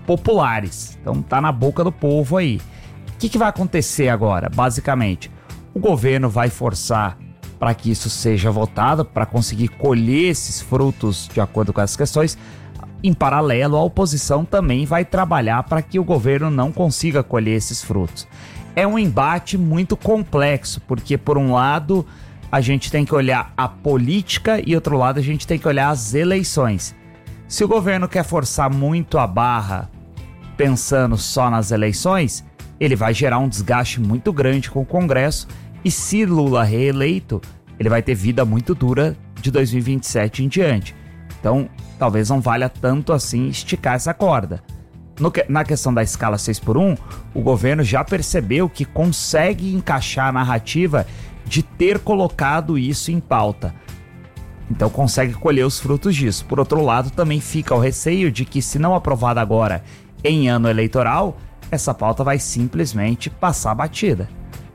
populares. Então tá na boca do povo aí. O que vai acontecer agora? Basicamente, o governo vai forçar para que isso seja votado, para conseguir colher esses frutos de acordo com essas questões. Em paralelo, a oposição também vai trabalhar para que o governo não consiga colher esses frutos. É um embate muito complexo, porque por um lado a gente tem que olhar a política e outro lado a gente tem que olhar as eleições. Se o governo quer forçar muito a barra pensando só nas eleições, ele vai gerar um desgaste muito grande com o Congresso, e se Lula reeleito, ele vai ter vida muito dura de 2027 em diante. Então, talvez não valha tanto assim esticar essa corda. Na questão da escala 6x1, o governo já percebeu que consegue encaixar a narrativa de ter colocado isso em pauta. Então consegue colher os frutos disso. Por outro lado, também fica o receio de que, se não aprovada agora em ano eleitoral, essa pauta vai simplesmente passar batida.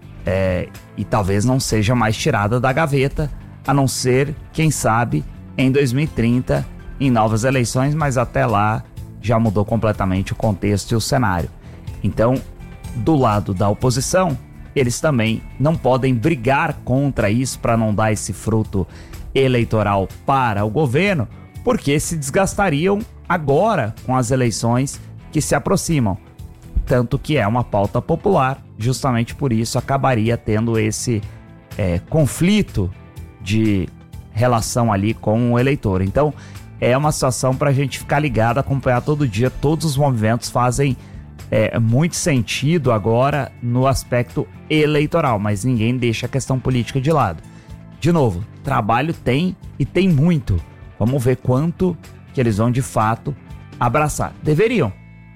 E talvez não seja mais tirada da gaveta, a não ser, quem sabe, em 2030, em novas eleições, mas até lá já mudou completamente o contexto e o cenário. Então, do lado da oposição, eles também não podem brigar contra isso para não dar esse fruto eleitoral para o governo, porque se desgastariam agora com as eleições que se aproximam. Tanto que é uma pauta popular, justamente por isso acabaria tendo esse conflito de relação ali com o eleitor. Então, é uma situação para a gente ficar ligado, acompanhar todo dia. Todos os movimentos fazem muito sentido agora no aspecto eleitoral, mas ninguém deixa a questão política de lado. De novo, trabalho tem e tem muito. Vamos ver quanto que eles vão de fato abraçar. Deveriam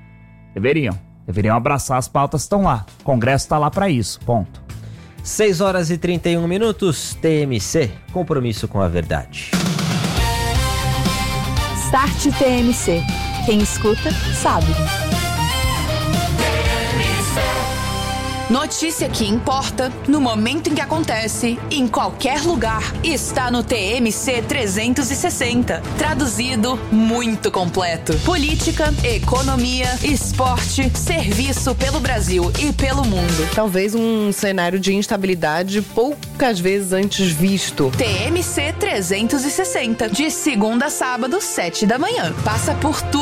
abraçar, as pautas estão lá. O Congresso está lá para isso, ponto. 6h31, TMC, compromisso com a verdade. Start TMC. Quem escuta, sabe. Notícia que importa, no momento em que acontece, em qualquer lugar, está no TMC 360. Traduzido, muito completo. Política, economia, esporte, serviço pelo Brasil e pelo mundo. Talvez um cenário de instabilidade poucas vezes antes visto. TMC 360, de segunda a sábado, 7 da manhã. Passa por tudo